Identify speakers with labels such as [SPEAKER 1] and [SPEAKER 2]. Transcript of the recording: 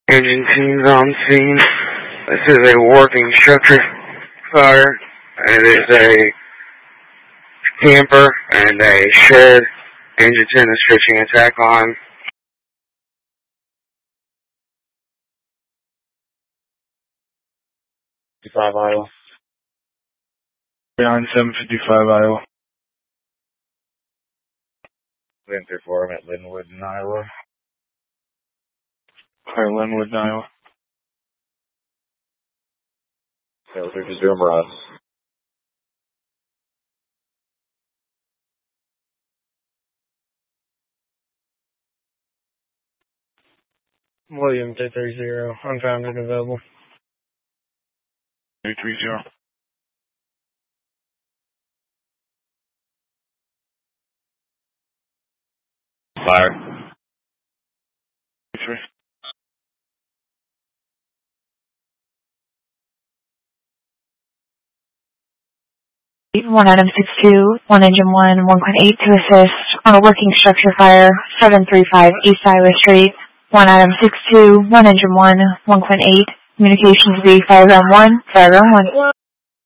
[SPEAKER 1] Engine teams on scene. This is a working structure fire. It is a camper and a shed. Engine 10 is fishing attack on. Iowa.
[SPEAKER 2] Beyond 755 Iowa.
[SPEAKER 1] Wind 34, I'm at Linwood in Iowa.
[SPEAKER 2] Clear Linwood in Iowa.
[SPEAKER 1] Filter to Zoom Ross.
[SPEAKER 3] William 230, unfounded available.
[SPEAKER 2] 330.
[SPEAKER 1] Fire.
[SPEAKER 2] 3.
[SPEAKER 4] One item 6-2, one engine 1, 1.8 to assist on a working structure fire, 735 East Iowa Street. One item 6-2, one engine 1, 1.8, communications B, fire ground 1, fire ground 1.